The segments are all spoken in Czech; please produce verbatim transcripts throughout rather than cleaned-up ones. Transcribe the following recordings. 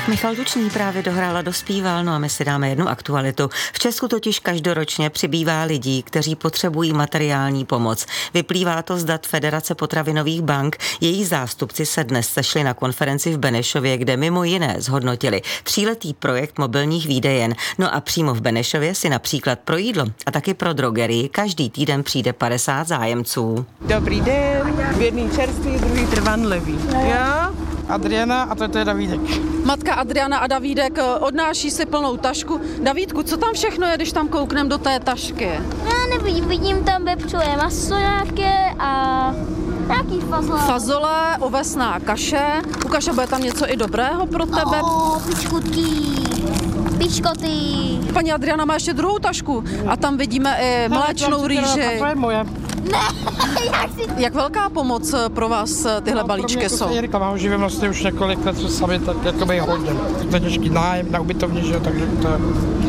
Tak Michal Tučný právě dohrál a dospíval, no a my si dáme jednu aktualitu. V Česku totiž každoročně přibývá lidí, kteří potřebují materiální pomoc. Vyplývá to z dat Federace potravinových bank. Její zástupci se dnes sešli na konferenci v Benešově, kde mimo jiné zhodnotili tříletý projekt mobilních výdejen. No a přímo v Benešově si například pro jídlo a taky pro drogerii každý týden přijde padesát zájemců. Dobrý den, jedný čerstvý, druhý trvanlivý. Já? Adriana a to je Davídek. Matka Adriana a Davídek odnáší si plnou tašku. Davídku, co tam všechno je, když tam kouknem do té tašky? Já nevidím, vidím tam vepřové maso nějaké a nějaký fazole. Fazole, ovesná kaše. U kaše bude tam něco i dobrého pro tebe? O, pičkutky, pičkoty. Paní Adriana má ještě druhou tašku a tam vidíme i mléčnou rýži. To je moje. Ne, jak si... Jak velká pomoc pro vás tyhle no, balíčky jsou? Já mám živnost už několik let, co sami tak jakoby hodně. To je těžký nájem na ubytovně, že jo, takže to je...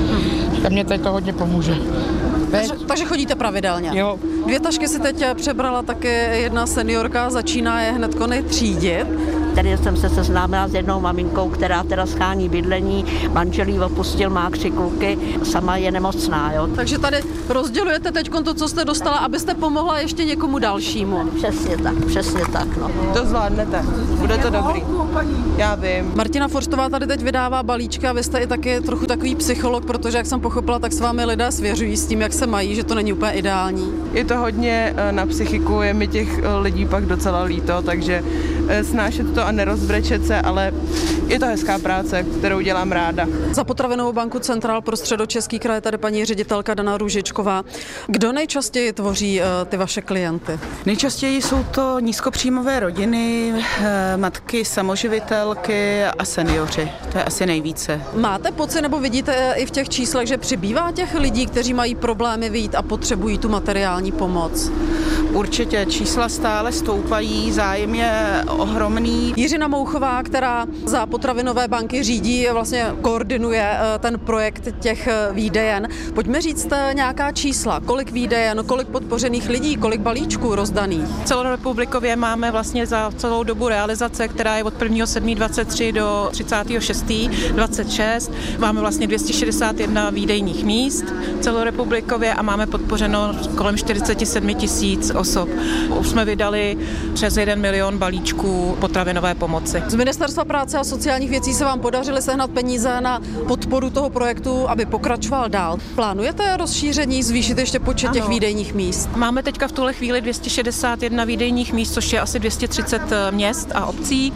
A mě teď to hodně pomůže. Takže, takže chodíte pravidelně? Jo. Dvě tašky si teď přebrala taky jedna seniorka, začíná je hned kony třídit. Tady jsem se seznámila s jednou maminkou, která teda schání bydlení, manžel jí opustil, má tři kluky, sama je nemocná, jo. Takže tady rozdělujete teď to, co jste dostala, abyste pomohla ještě někomu dalšímu. Přesně tak, přesně tak, no. To zvládnete, bude to dobrý. Já vím. Martina Forštová tady teď vydává balíčky a vy jste i taky trochu takový psycholog, protože jak jsem pochopila, tak s vámi lidé svěřují s tím, jak se mají, že to není úplně ideální. Je to hodně na psychiku, je mi těch lidí pak docela líto, takže snášet to a nerozbrečet se, ale je to hezká práce, kterou dělám ráda. Za Potravinovou banku Centrál pro Středočeský kraj tady paní ředitelka Dana Růžičková. Kdo nejčastěji tvoří ty vaše klienty? Nejčastěji jsou to nízkopříjmové rodiny, matky, samoživitelky a seniori. To je asi nejvíce. Máte pocit nebo vidíte i v těch číslech, že přibývá těch lidí, kteří mají problémy vyjít a potřebují tu materiální pomoc? Určitě čísla stále stoupají, zájem je ohromný. Jiřina Mouchová, která za Potravinové banky řídí, vlastně koordinuje ten projekt těch výdejen. Pojďme říct nějaká čísla, kolik výdejen, kolik podpořených lidí, kolik balíčků rozdaných. Celorepublikově máme vlastně za celou dobu realizace, která je od prvního sedmého dvacet tři do třicátého šestého dvacet šest. Máme vlastně dvě stě šedesát jedna výdejních míst celorepublikově a máme podpořeno kolem čtyřicet sedm tisíc osob. Už jsme vydali přes jeden milion balíčků potravinové pomoci. Z Ministerstva práce a sociálních věcí se vám podařily sehnat peníze na podporu toho projektu, aby pokračoval dál. Plánujete rozšíření, zvýšit ještě počet ano. těch výdejních míst? Máme teďka v tuhle chvíli dvě stě šedesát jedna výdejních míst, což je asi dvě stě třicet měst a obcí.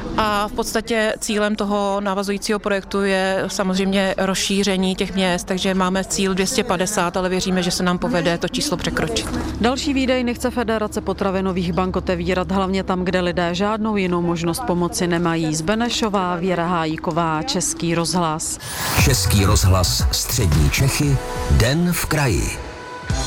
A v podstatě cílem toho navazujícího projektu je samozřejmě rozšíření těch měst, takže máme cíl dvě stě padesát, ale věříme, že se nám povede to číslo překročit. Další výdej chce Federace potravinových bank otevírat hlavně tam, kde lidé žádnou jinou možnost pomoci nemají. Z Benešova, Věra Hájíková, Český rozhlas. Český rozhlas Střední Čechy, Den v kraji.